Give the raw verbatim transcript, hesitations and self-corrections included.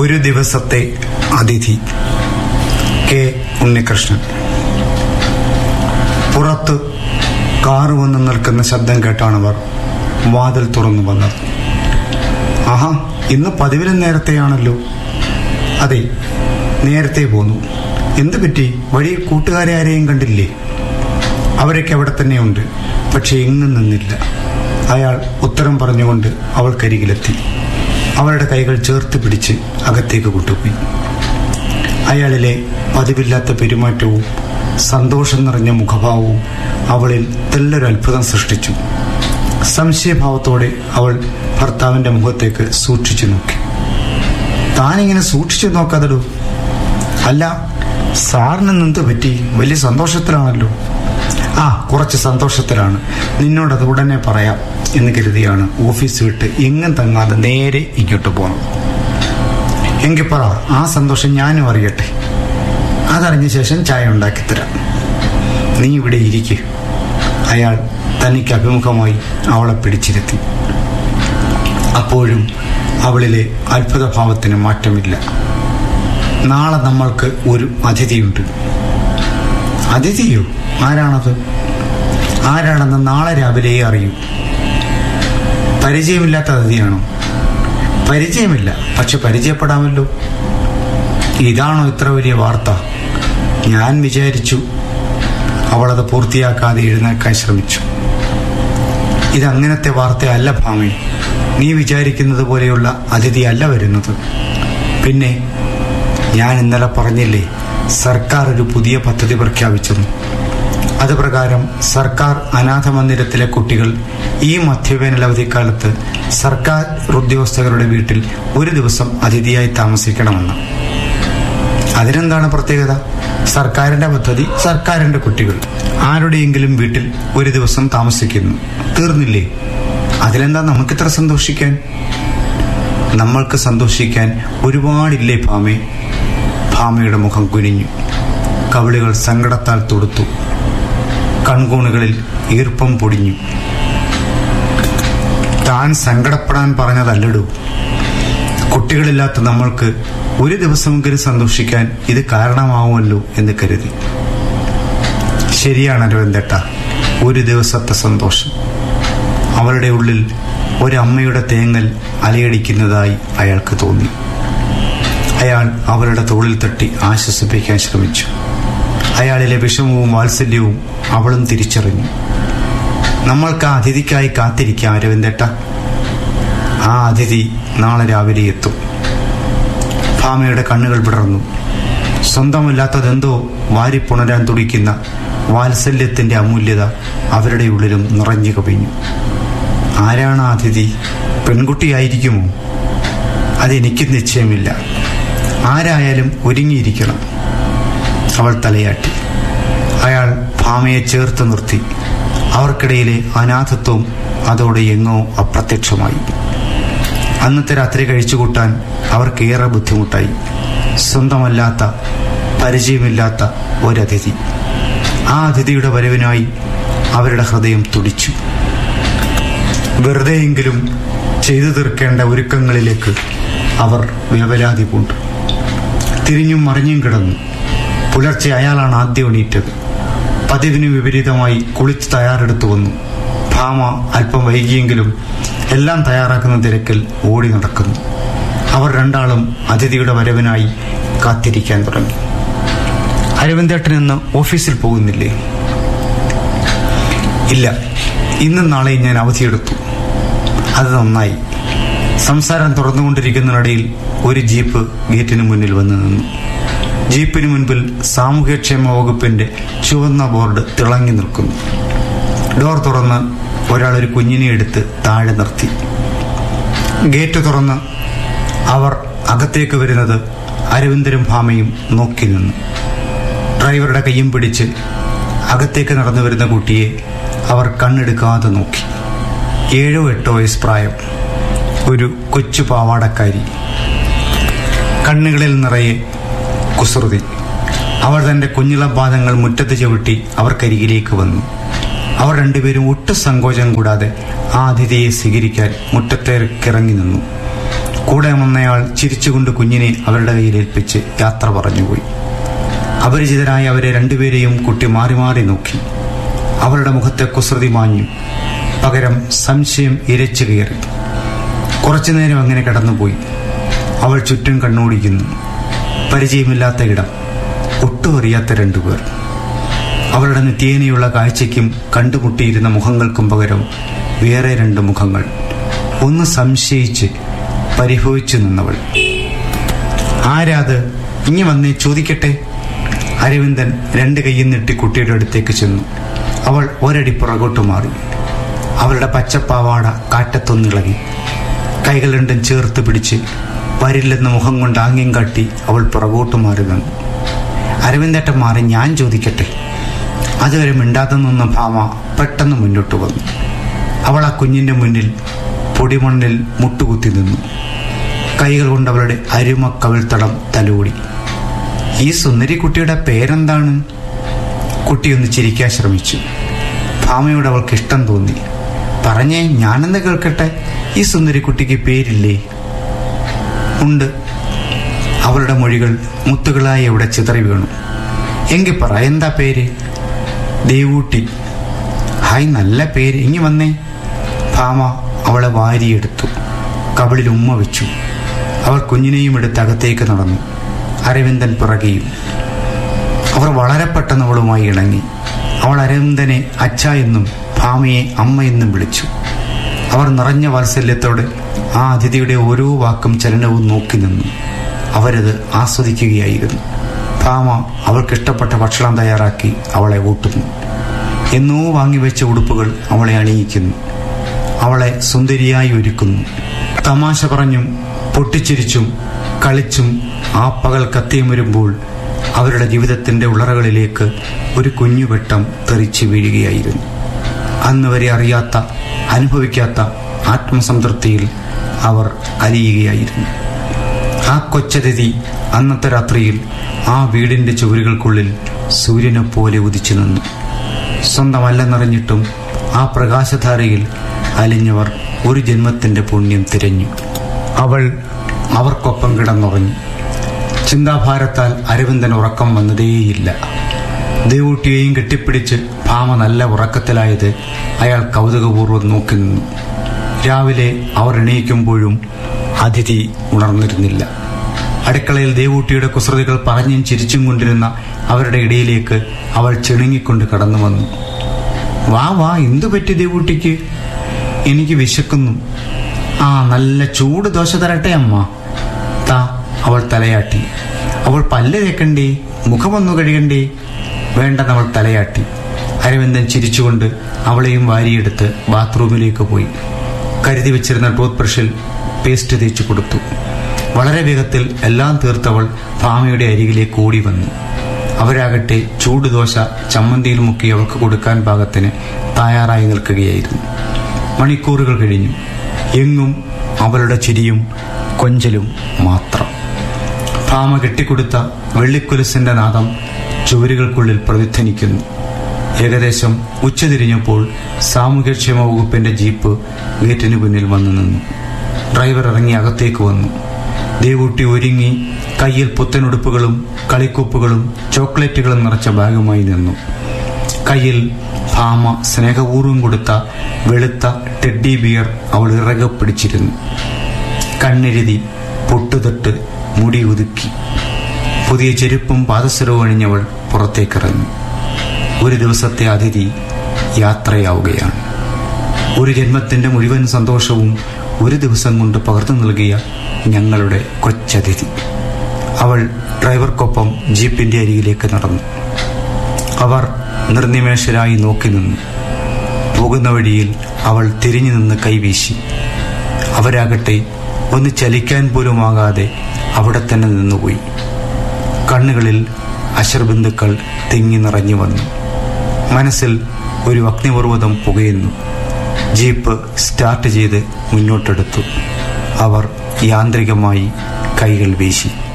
ഒരു ദിവസത്തെ അതിഥി. കെ ഉണ്ണികൃഷ്ണൻ. പുറത്ത് കാറ് വന്ന് നിൽക്കുന്ന ശബ്ദം കേട്ടാണവർ വാതിൽ തുറന്നു വന്നത്. ആഹാ, ഇന്ന് പതിവിലും നേരത്തെയാണല്ലോ. അതെ, നേരത്തെ പോന്നു. എന്തു പറ്റി? വഴിയിൽ കൂട്ടുകാരെ ആരെയും കണ്ടില്ലേ? അവരൊക്കെ അവിടെ തന്നെയുണ്ട്, പക്ഷെ എങ്ങും നിന്നില്ല. അയാൾ ഉത്തരം പറഞ്ഞുകൊണ്ട് അവൾക്കരികിലെത്തി. അവളുടെ കൈകൾ ചേർത്ത് പിടിച്ച് അകത്തേക്ക് കൊണ്ടുപോയി. അയാളിലെ പതിവില്ലാത്ത പെരുമാറ്റവും സന്തോഷം നിറഞ്ഞ മുഖഭാവവും അവളിൽ തെല്ലൊരു അത്ഭുതം സൃഷ്ടിച്ചു. സംശയഭാവത്തോടെ അവൾ ഭർത്താവിന്റെ മുഖത്തേക്ക് സൂക്ഷിച്ചു നോക്കി. താനിങ്ങനെ സൂക്ഷിച്ചു നോക്കാതെടൂ. അല്ല, സാറിന് എന്ത് പറ്റി? വലിയ സന്തോഷത്തിലാണല്ലോ. ആ, കുറച്ച് സന്തോഷത്തിലാണ്. നിന്നോടത് ഉടനെ പറയാം എന്ന് കരുതിയാണ് ഓഫീസ് വിട്ട് എങ്ങും തങ്ങാതെ നേരെ ഇങ്ങോട്ട് പോകുന്നത്. എങ്കിൽ പറ, ആ സന്തോഷം ഞാനും അറിയട്ടെ. അതറിഞ്ഞ ശേഷം ചായ ഉണ്ടാക്കിത്തരാം. നീ ഇവിടെ ഇരിക്കുക. അയാൾ തനിക്ക് അഭിമുഖമായി അവളെ പിടിച്ചിരുത്തി. അപ്പോഴും അവളിലെ അത്ഭുതഭാവത്തിന് മാറ്റമില്ല. നാളെ നമ്മൾക്ക് ഒരു അതിഥിയുണ്ട്. അതിഥിയോ? ആരാണത്? ആരാണെന്ന് നാളെ രാവിലെ അറിയൂ. പരിചയമില്ലാത്ത അതിഥിയാണോ? പരിചയമില്ല, പക്ഷെ പരിചയപ്പെടാമല്ലോ. ഇതാണോ ഇത്ര വലിയ വാർത്ത? ഞാൻ വിചാരിച്ചു. അവളത് പൂർത്തിയാക്കാതെ എഴുന്നേൽക്കാൻ ശ്രമിച്ചു. ഇതങ്ങനത്തെ വാർത്തയല്ല ഭാമി. നീ വിചാരിക്കുന്നത് പോലെയുള്ള അതിഥി അല്ല വരുന്നത്. പിന്നെ ഞാൻ ഇന്നലെ പറഞ്ഞില്ലേ, സർക്കാർ ഒരു പുതിയ പദ്ധതി പ്രഖ്യാപിച്ചെന്ന്. അത് പ്രകാരം സർക്കാർ അനാഥ മന്ദിരത്തിലെ കുട്ടികൾ ഈ മധ്യവേനൽ അവധിക്കാലത്ത് സർക്കാർ ഉദ്യോഗസ്ഥരുടെ വീട്ടിൽ ഒരു ദിവസം അതിഥിയായി താമസിക്കണമെന്ന്. അതിനെന്താണ് പ്രത്യേകത? സർക്കാരിന്റെ പദ്ധതി, സർക്കാരിന്റെ കുട്ടികൾ ആരുടെയെങ്കിലും വീട്ടിൽ ഒരു ദിവസം താമസിക്കുന്നു. തീർന്നില്ലേ? അതിലെന്താ നമുക്കിത്ര സന്തോഷിക്കാൻ? നമ്മൾക്ക് സന്തോഷിക്കാൻ ഒരുപാടില്ലേ ഭാമേ? ഭാമയുടെ മുഖം കുനിഞ്ഞു. കവിളുകൾ സങ്കടത്താൽ തൊടുത്തു. കൺകൂണുകളിൽ ഈർപ്പം പൊടിഞ്ഞു. താൻ സങ്കടപ്പെടാൻ പറഞ്ഞതല്ലടൂ. കുട്ടികളില്ലാത്ത നമ്മൾക്ക് ഒരു ദിവസമെങ്കിലും സന്തോഷിക്കാൻ ഇത് കാരണമാവുമല്ലോ എന്ന് കരുതി. ശരിയാണ് അരവിന്ദേട്ട, ഒരു ദിവസത്തെ സന്തോഷം. അവളുടെ ഉള്ളിൽ ഒരമ്മയുടെ തേങ്ങൽ അലയടിക്കുന്നതായി അയാൾക്ക് തോന്നി. അയാൾ അവളുടെ തോളിൽ തട്ടി ആശ്വസിപ്പിക്കാൻ ശ്രമിച്ചു. അയാളിലെ വിഷമവും വാത്സല്യവും അവളും തിരിച്ചറിഞ്ഞു. നമ്മൾക്ക് ആ അതിഥിക്കായി കാത്തിരിക്കാം അരവിന്ദേട്ട. ആ അതിഥി നാളെ രാവിലെ എത്തും. ഭാമയുടെ കണ്ണുകൾ വിടർന്നു. സ്വന്തമല്ലാത്തതെന്തോ വാരിപ്പുണരാൻ തുടിക്കുന്ന വാത്സല്യത്തിന്റെ അമൂല്യത അവരുടെ ഉള്ളിലും നിറഞ്ഞു കവിഞ്ഞു. ആരാണ് ആ അതിഥി? പെൺകുട്ടിയായിരിക്കുമോ? അതെനിക്ക് നിശ്ചയമില്ല. ആരായാലും ഒരുങ്ങിയിരിക്കണം. അവൾ തലയാട്ടി. അയാൾ ഭാമയെ ചേർത്ത് നിർത്തി. അവർക്കിടയിലെ അനാഥത്വം അതോടെ എങ്ങോ അപ്രത്യക്ഷമായി. അന്നത്തെ രാത്രി കഴിച്ചുകൂട്ടാൻ അവർക്കേറെ ബുദ്ധിമുട്ടായി. സ്വന്തമല്ലാത്ത, പരിചയമില്ലാത്ത ഒരതിഥി. ആ അതിഥിയുടെ വരവിനായി അവരുടെ ഹൃദയം തുടിച്ചു. വെറുതെയെങ്കിലും ചെയ്തു തീർക്കേണ്ട ഒരുക്കങ്ങളിലേക്ക് അവർ വേവലാതി പൂണ്ടു. തിരിഞ്ഞും മറിഞ്ഞും കിടന്നു. പുലർച്ചെ അയാളാണ് ആദ്യം എണീറ്റത്. പതിവിന് വിപരീതമായി കുളിച്ച് തയ്യാറെടുത്തു വന്നു. ഭാമ അല്പം വൈകിയെങ്കിലും എല്ലാം തയ്യാറാക്കുന്ന തിരക്കിൽ ഓടി നടക്കുന്നു. അവർ രണ്ടാളും അതിഥിയുടെ വരവിനായി കാത്തിരിക്കാൻ തുടങ്ങി. അരവിന്ദേട്ടൻ ഇന്ന് ഓഫീസിൽ പോകുന്നില്ലേ? ഇല്ല, ഇന്നും നാളെയും ഞാൻ അവധിയെടുത്തു. അത് നന്നായി. സംസാരം തുറന്നുകൊണ്ടിരിക്കുന്നതിനിടയിൽ ഒരു ജീപ്പ് ഗേറ്റിന് മുന്നിൽ വന്നു നിന്നു. ജീപ്പിന് മുൻപിൽ സാമൂഹ്യക്ഷേമ വകുപ്പിന്റെ ചുവന്ന ബോർഡ് തിളങ്ങി നിൽക്കുന്നു. ഡോർ തുറന്ന് ഒരാൾ ഒരു കുഞ്ഞിനെ എടുത്ത് താഴെ നിർത്തി. ഗേറ്റ് തുറന്ന് അവർ അകത്തേക്ക് വരുന്നത് അരവിന്ദരും ഭാമയും നോക്കി നിന്നു. ഡ്രൈവറുടെ കയ്യും പിടിച്ച് അകത്തേക്ക് നടന്നു വരുന്ന കുട്ടിയെ അവർ കണ്ണെടുക്കാതെ നോക്കി. ഏഴോ എട്ടോ വയസ്സ് പ്രായം. ഒരു കൊച്ചു പാവാടക്കാരി. കണ്ണുകളിൽ നിറയെ കുസൃതി. അവർ തന്റെ കുഞ്ഞിളപാദങ്ങൾ മുറ്റത്ത് ചവിട്ടി അവർക്കരികിലേക്ക് വന്നു. അവർ രണ്ടുപേരും ഒട്ടും സങ്കോചം കൂടാതെ ആ അതിഥിയെ സ്വീകരിക്കാൻ മുറ്റത്തേക്കിറങ്ങി നിന്നു. കൂടെ വന്നയാൾ ചിരിച്ചുകൊണ്ട് കുഞ്ഞിനെ അവരുടെ കയ്യിൽ ഏൽപ്പിച്ച് യാത്ര പറഞ്ഞുപോയി. അപരിചിതരായ അവരെ രണ്ടുപേരെയും കുട്ടി മാറി മാറി നോക്കി. അവളുടെ മുഖത്തെ കുസൃതി മാഞ്ഞു. പകരം സംശയം ഇരച്ചു കയറി. കുറച്ചുനേരം അങ്ങനെ കടന്നുപോയി. അവൾ ചുറ്റും കണ്ണോടിക്കുന്നു. പരിചയമില്ലാത്ത ഇടം, ഒട്ടും അറിയാത്ത രണ്ടുപേർ. അവളുടെ നിത്യേനയുള്ള കാഴ്ചയ്ക്കും കണ്ടുമുട്ടിയിരുന്ന മുഖങ്ങൾക്കും പകരം വേറെ രണ്ട് മുഖങ്ങൾ. ഒന്ന് സംശയിച്ച് പരിഭവിച്ചു നിന്നവൾ. ആരാത്? ഇനി വന്നേ, ചോദിക്കട്ടെ. അരവിന്ദൻ രണ്ട് കൈയും നീട്ടി കുട്ടിയുടെ അടുത്തേക്ക് ചെന്നു. അവൾ ഒരടി പുറകോട്ട് മാറി. അവളുടെ പച്ചപ്പാവാട കാറ്റത്തൊന്നിളകി. കൈകൾ രണ്ടും ചേർത്ത് പിടിച്ച് വരില്ലെന്ന മുഖം കൊണ്ട് ആംഗ്യം കാട്ടി അവൾ പുറകോട്ട് മാറി നിന്നു. അരവിന്ദേട്ടൻ മാറി, ഞാൻ ചോദിക്കട്ടെ. അതുവരെ മിണ്ടാതെ നിന്ന ഭാമ പെട്ടെന്ന് മുന്നോട്ട് വന്നു. അവൾ ആ കുഞ്ഞിന്റെ മുന്നിൽ പൊടിമണ്ണിൽ മുട്ടുകുത്തി നിന്നു. കൈകൾ കൊണ്ട് അവളുടെ അരുമ കവിൾത്തടം തലോടി. ഈ സുന്ദരി കുട്ടിയുടെ പേരെന്താണ്? കുട്ടിയൊന്ന് ചിരിക്കാൻ ശ്രമിച്ചു. ഭാമയോട് അവൾക്ക് ഇഷ്ടം തോന്നി. പറഞ്ഞേ, ഞാനെന്ത് കേൾക്കട്ടെ. ഈ സുന്ദരി കുട്ടിക്ക് പേരില്ലേ? ഉണ്ട്. അവളുടെ മൊഴികൾ മുത്തുകളായി അവിടെ ചിതറി വീണു. എങ്കിൽ പറ, എന്താ പേര്? ദേവൂട്ടി. ഹായ്, നല്ല പേര്. ഇനി വന്നേ. ഭാമ അവളെ വാരിയെടുത്തു. കവിളിൽ ഉമ്മ വെച്ചു. അവൾ കുഞ്ഞിനെയും എടുത്ത് അകത്തേക്ക് നടന്നു. അരവിന്ദൻ പിറകെയും. അവർ വളരെ പെട്ടെന്ന് അവളുമായി ഇണങ്ങി. അവൾ അരവിന്ദനെ അച്ഛ എന്നും ഭാമയെ അമ്മ എന്നും വിളിച്ചു. അവർ നിറഞ്ഞ വാത്സല്യത്തോടെ ആ അതിഥിയുടെ ഓരോ വാക്കും ചലനവും നോക്കി നിന്നു. അവരത് ആസ്വദിക്കുകയായിരുന്നു. ഭാമ അവൾക്കിഷ്ടപ്പെട്ട ഭക്ഷണം തയ്യാറാക്കി അവളെ ഊട്ടുന്നു. എന്നോ വാങ്ങിവെച്ച ഉടുപ്പുകൾ അവളെ അണിയിക്കുന്നു. അവളെ സുന്ദരിയായി ഒരുക്കുന്നു. തമാശ പറഞ്ഞും പൊട്ടിച്ചിരിച്ചും കളിച്ചും ആ പകൽ കത്തിയും വരുമ്പോൾ അവരുടെ ജീവിതത്തിന്റെ ഉള്ളറകളിലേക്ക് ഒരു കുഞ്ഞുവെട്ടം തെറിച്ചു വീഴുകയായിരുന്നു. അന്ന് വരെ അറിയാത്ത, അനുഭവിക്കാത്ത ആത്മസംതൃപ്തിയിൽ അവർ അലിയുകയായിരുന്നു. ആ കൊച്ചതിഥി അന്നത്തെ രാത്രിയിൽ ആ വീടിന്റെ ചുവരുകൾക്കുള്ളിൽ സൂര്യനെ പോലെ ഉദിച്ചു നിന്നു. സ്വന്തമല്ലെന്നറിഞ്ഞിട്ടും ആ പ്രകാശധാരയിൽ അലിഞ്ഞവർ ഒരു ജന്മത്തിന്റെ പുണ്യം തിരഞ്ഞു. അവൾ അവർക്കൊപ്പം കിടന്നുറങ്ങി. ചിന്താഭാരത്താൽ അരവിന്ദൻ ഉറക്കം വന്നതേയില്ല. ദേവൂട്ടിയെയും കെട്ടിപ്പിടിച്ച് ഭാമ നല്ല ഉറക്കത്തിലായത് അയാൾ കൗതുകപൂർവ്വം നോക്കി നിന്നു. രാവിലെ അവർ എണീക്കുമ്പോഴും അതിഥി ഉണർന്നിരുന്നില്ല. അടുക്കളയിൽ ദേവൂട്ടിയുടെ കുസൃതികൾ പറഞ്ഞും ചിരിച്ചും കൊണ്ടിരുന്ന അവരുടെ ഇടയിലേക്ക് അവൾ ചിണുങ്ങിക്കൊണ്ട് കടന്നു വന്നു. വാ വാ, എന്തു പറ്റി ദേവൂട്ടിക്ക്? എനിക്ക് വിശക്കുന്നു. ആ, നല്ല ചൂട് ദോശ തരട്ടെ അമ്മ. താ. അവൾ തലയാട്ടി. അവൾ പല്ല് തേക്കണ്ടേ? മുഖമൊന്നു കഴുകണ്ടേ? വേണ്ടെന്നവൾ തലയാട്ടി. അരവിന്ദൻ ചിരിച്ചുകൊണ്ട് അവളെയും വാരിയെടുത്ത് ബാത്റൂമിലേക്ക് പോയി. കരുതി വെച്ചിരുന്ന ടൂത്ത് ബ്രഷിൽ പേസ്റ്റ് തേച്ചു കൊടുത്തു. വളരെ വേഗത്തിൽ എല്ലാം തീർത്തവൾ ഭാമയുടെ അരികിലേക്ക് ഓടി വന്നു. അവരാകട്ടെ ചൂടുദോശ ചമ്മന്തിയിൽ മുക്കി അവൾക്ക് കൊടുക്കാൻ പാകത്തിന് തയ്യാറായി നിൽക്കുകയായിരുന്നു. മണിക്കൂറുകൾ കഴിഞ്ഞു. എങ്ങും അവളുടെ ചിരിയും കൊഞ്ചലും മാത്രം. ഭാമ കെട്ടിക്കൊടുത്ത വെള്ളിക്കുലസിന്റെ നാദം ചുവരുകൾക്കുള്ളിൽ പ്രതിധ്വനിക്കുന്നു. ഏകദേശം ഉച്ചതിരിഞ്ഞപ്പോൾ സാമൂഹ്യക്ഷേമ വകുപ്പിന്റെ ജീപ്പ് ഗേറ്റിന് മുന്നിൽ വന്നു നിന്നു. ഡ്രൈവർ ഇറങ്ങി അകത്തേക്ക് വന്നു. ദേവൂട്ടി ഒരുങ്ങി കയ്യിൽ പുത്തനുടുപ്പുകളും കളിക്കൊപ്പുകളും ചോക്ലേറ്റുകളും നിറച്ച ബാഗുമായി നിന്നു. കയ്യിൽ ഭാമ സ്നേഹപൂർവ്വം കൊടുത്ത വെളുത്ത ടെഡ്ഡി ബിയർ അവൾ ഇറകെ പിടിച്ചിരുന്നു. കണ്ണെഴുതി പൊട്ടുതൊട്ട് മുടി ഒതുക്കി പുതിയ ചെരുപ്പും പാദസരവും അണിഞ്ഞവൾ പുറത്തേക്കിറങ്ങി. ഒരു ദിവസത്തെ അതിഥി യാത്രയാവുകയാണ്. ഒരു ജന്മത്തിന്റെ മുഴുവൻ സന്തോഷവും ഒരു ദിവസം കൊണ്ട് പകർന്നു നൽകിയ ഞങ്ങളുടെ കൊച്ചതിഥി. അവൾ ഡ്രൈവർക്കൊപ്പം ജീപ്പിന്റെ അരികിലേക്ക് നടന്നു. അവർ നിർനിമേഷരായി നോക്കി നിന്നു. പോകുന്ന വഴിയിൽ അവൾ തിരിഞ്ഞു നിന്ന് കൈവീശി. അവരാകട്ടെ ഒന്ന് ചലിക്കാൻ പോലുമാകാതെ അവിടെ തന്നെ നിന്നുപോയി. കണ്ണുകളിൽ അശ്രുബിന്ദുക്കൾ തിങ്ങി നിറഞ്ഞു വന്നു. മനസ്സിൽ ഒരു അഗ്നിപർവ്വതം പുകയുന്നു. ജീപ്പ് സ്റ്റാർട്ട് ചെയ്ത് മുന്നോട്ടെടുത്തു. അവർ യാന്ത്രികമായി കൈകൾ വീശി.